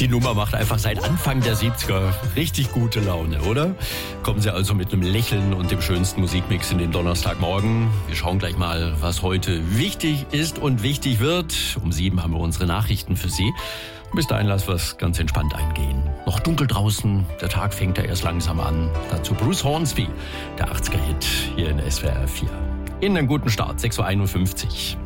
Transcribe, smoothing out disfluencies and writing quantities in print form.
Die Nummer macht einfach seit Anfang der 70er richtig gute Laune, oder? Kommen Sie also mit einem Lächeln und dem schönsten Musikmix in den Donnerstagmorgen. Wir schauen gleich mal, was heute wichtig ist und wichtig wird. Um 7 haben wir unsere Nachrichten für Sie. Bis dahin lassen wir es ganz entspannt eingehen. Noch dunkel draußen, der Tag fängt ja erst langsam an. Dazu Bruce Hornsby, der 80er-Hit hier in SWR 4. Ihnen einen guten Start, 6.51 Uhr.